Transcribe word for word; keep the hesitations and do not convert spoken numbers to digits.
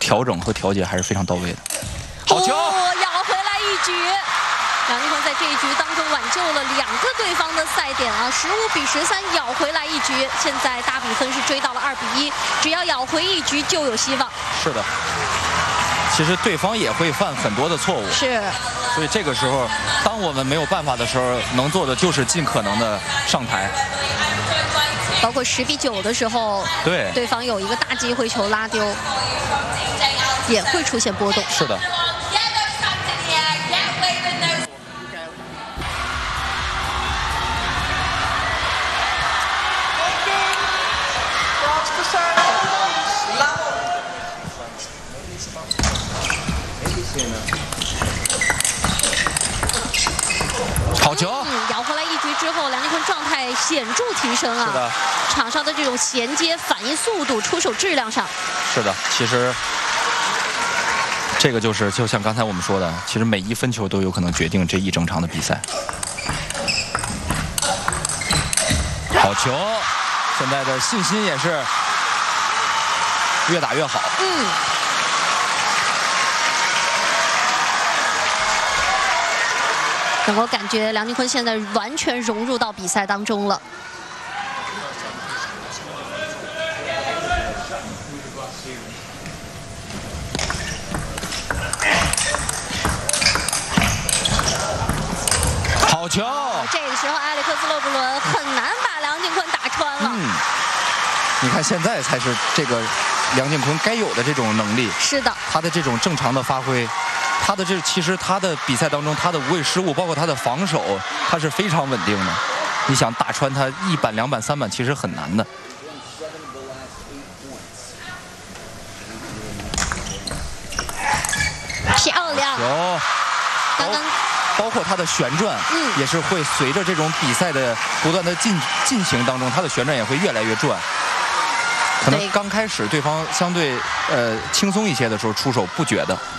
调整和调节还是非常到位的。好球！ 哦、咬回来一局。梁靖昆在这一局当中挽救了两个对方的赛点啊，十五比十三咬回来一局，现在大比分是追到了二比一，只要咬回一局就有希望。 是的，其实对方也会犯很多的错误， 是， 所以这个时候，当我们没有办法的时候，能做的就是尽可能的上台。 包括十比九的时候， 对， 对方有一个大机会球拉丢，也会出现波动。 是的。好球！ 嗯，咬回来一局之后，梁靖昆状态显著提升啊。 是的， 场上的这种衔接、反应速度、出手质量上。 是的，其实这个就是就像刚才我们说的，其实每一分球都有可能决定这一整场的比赛。好球！现在的信心也是越打越好。 嗯。让我感觉梁靖昆现在完全融入到比赛当中了。 好球！ 这个时候，埃里克斯·勒布伦很难把梁靖昆打穿了。 嗯，你看现在才是这个梁靖昆该有的这种能力。 是的， 他的这种正常的发挥。他的这其实他的比赛当中，他的无谓失误，包括他的防守，他是非常稳定的。你想打穿他一板、两板、三板，其实很难的。 漂亮！ 有， 刚刚包括他的旋转， 嗯， 也是会随着这种比赛的不断的进进行当中，他的旋转也会越来越转。可能刚开始对方相对呃轻松一些的时候出手不觉得。